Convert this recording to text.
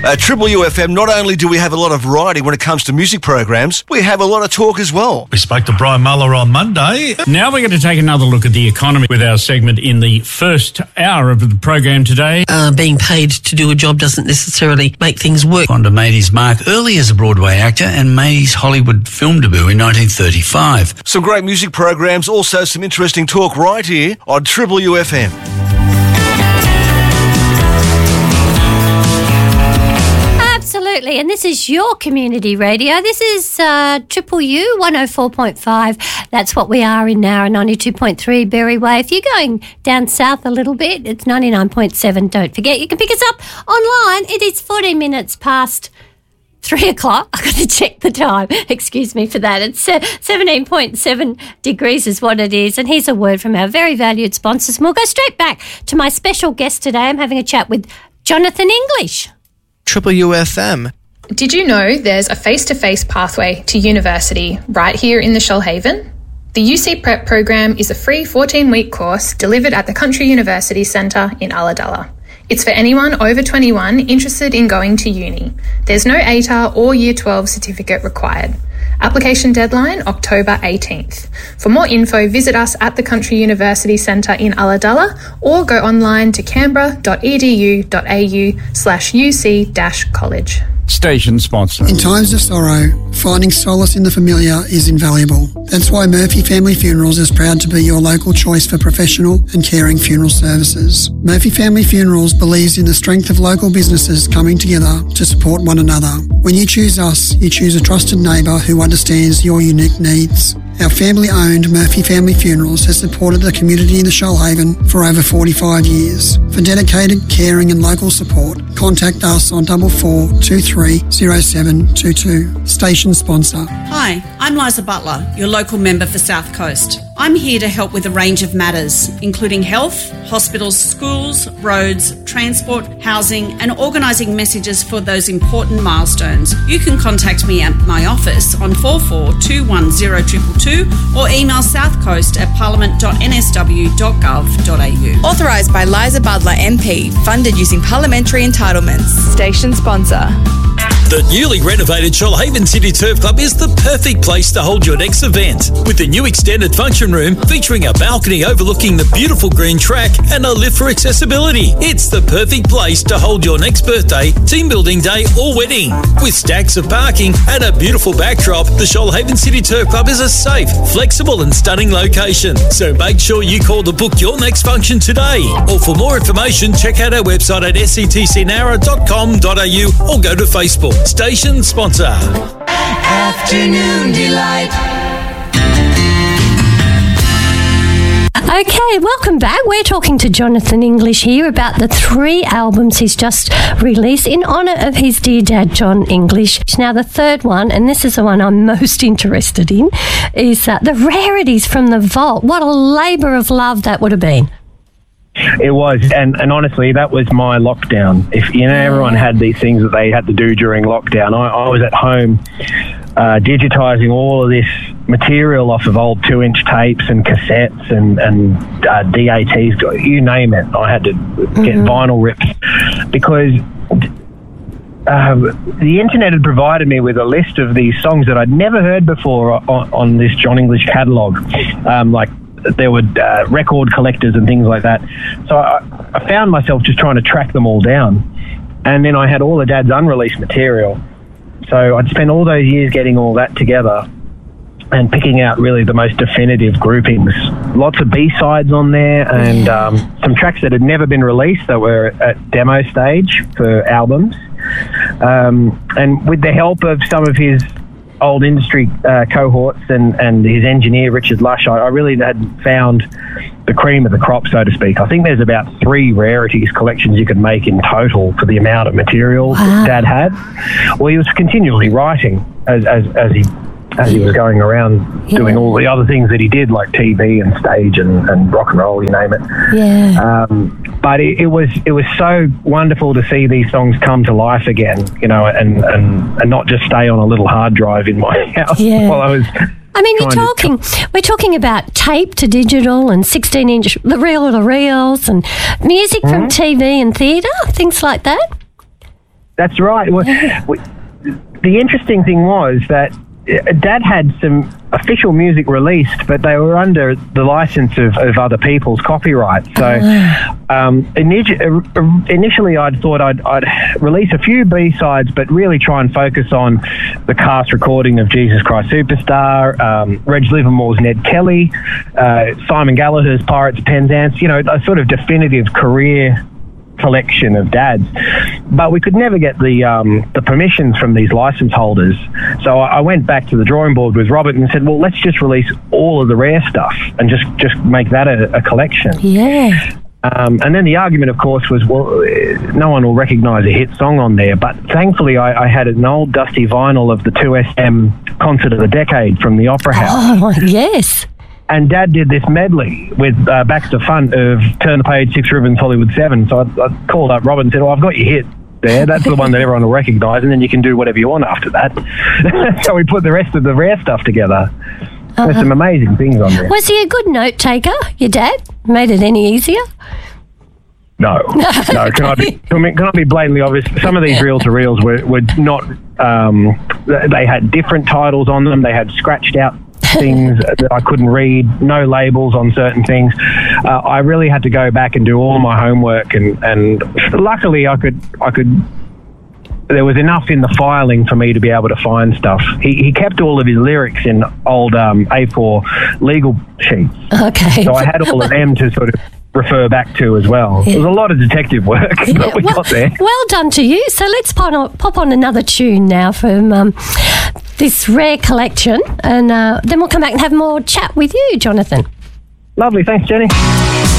At Triple UFM, not only do we have a lot of variety when it comes to music programs, we have a lot of talk as well. We spoke to Brian Muller on Monday. Now we're going to take another look at the economy with our segment in the first hour of the program today. Being paid to do a job doesn't necessarily make things work. Fonda made his mark early as a Broadway actor and made his Hollywood film debut in 1935. Some great music programs, also some interesting talk right here on Triple UFM. Absolutely, and this is your community radio. This is Triple U 104.5. That's what we are in Nowra, 92.3 Berry Way. If you're going down south a little bit, it's 99.7. Don't forget, you can pick us up online. It is 14 minutes past 3 o'clock. I've got to check the time. Excuse me for that. It's 17.7 degrees is what it is. And here's a word from our very valued sponsors. And we'll go straight back to my special guest today. I'm having a chat with Jonathan English. Triple UFM. Did you know there's a face-to-face pathway to university right here in the Shoalhaven? The UC Prep program is a free 14-week course delivered at the Country University Centre in Ulladulla. It's for anyone over 21 interested in going to uni. There's no ATAR or Year 12 certificate required. Application deadline, October 18th. For more info, visit us at the Country University Centre in Ulladulla or go online to canberra.edu.au/UC-college. Station sponsor. In times of sorrow, finding solace in the familiar is invaluable. That's why Murphy Family Funerals is proud to be your local choice for professional and caring funeral services. Murphy Family Funerals believes in the strength of local businesses coming together to support one another. When you choose us, you choose a trusted neighbour who understands your unique needs. Our family-owned Murphy Family Funerals has supported the community in the Shoalhaven for over 45 years. For dedicated, caring and local support, contact us on 44230722. Station sponsor. Hi, I'm Liza Butler, your local member for South Coast. I'm here to help with a range of matters, including health, hospitals, schools, roads, transport, housing, and organising messages for those important milestones. You can contact me at my office on 44210222 or email southcoast@parliament.nsw.gov.au. Authorised by Liza Butler MP, funded using parliamentary entitlements. Station sponsor. The newly renovated Shoalhaven City Turf Club is the perfect place to hold your next event. With the new extended function room featuring a balcony overlooking the beautiful green track and a lift for accessibility. It's the perfect place to hold your next birthday, team building day or wedding. With stacks of parking and a beautiful backdrop, the Shoalhaven City Turf Club is a safe, flexible and stunning location. So make sure you call to book your next function today. Or for more information, check out our website at sctcnowra.com.au or go to Facebook. Station sponsor. Afternoon Delight. Okay, welcome back. We're talking to Jonathan English here about the 3 albums he's just released in honour of his dear dad, John English. Now, the third one, and this is the one I'm most interested in, is The Rarities from the Vault. What a labour of love that would have been. It was, and honestly, that was my lockdown. If everyone had these things that they had to do during lockdown. I was at home digitising all of this material off of old 2-inch tapes and cassettes and DATs, you name it. I had to get vinyl rips because the internet had provided me with a list of these songs that I'd never heard before on this John English catalogue, there were record collectors and things like that. So I found myself just trying to track them all down. And then I had all of Dad's unreleased material. So I'd spent all those years getting all that together and picking out really the most definitive groupings. Lots of B-sides on there and some tracks that had never been released that were at demo stage for albums. And with the help of some of his old industry cohorts and his engineer, Richard Lush, I really had found the cream of the crop, so to speak. I think there's about 3 rarities collections you could make in total for the amount of material that Dad had. Well, he was continually writing as he was going around doing all the other things that he did, like TV and stage and rock and roll, you name it. Yeah. But it was so wonderful to see these songs come to life again, and not just stay on a little hard drive in my house while I was. I mean, we're talking about tape to digital and 16-inch reel-to-reels and music from TV and theatre, things like that. That's right. Well, the interesting thing was that Dad had some official music released, but they were under the license of other people's copyright. So initially I'd thought I'd release a few B-sides, but really try and focus on the cast recording of Jesus Christ Superstar, Reg Livermore's Ned Kelly, Simon Gallagher's Pirates of Penzance, a sort of definitive career collection of Dad's, but we could never get the permissions from these license holders. So I went back to the drawing board with Robert and said, well, let's just release all of the rare stuff and just make that a collection. Yeah. And then the argument, of course, was, well, no one will recognise a hit song on there. But thankfully, I had an old dusty vinyl of the 2SM Concert of the Decade from the Opera House. Oh, yes. And Dad did this medley with Baxter Funt of Turn the Page, Six Ribbons, Hollywood 7. So I called up Robert and said, I've got your hit there. That's the one that everyone will recognise, and then you can do whatever you want after that. So we put the rest of the rare stuff together. There's some amazing things on there. Was he a good note taker, your dad? Made it any easier? No. Can I be blatantly obvious? Some of these reel-to-reels were not... they had different titles on them. They had scratched out things that I couldn't read, no labels on certain things. I really had to go back and do all my homework, and luckily I could. There was enough in the filing for me to be able to find stuff. He kept all of his lyrics in old A4 legal sheets. Okay. So I had all of them to sort of refer back to as well. Yeah. It was a lot of detective work, but we got there. Well done to you. So let's pop on another tune now from this rare collection, and then we'll come back and have more chat with you, Jonathan. Lovely. Thanks, Jenny.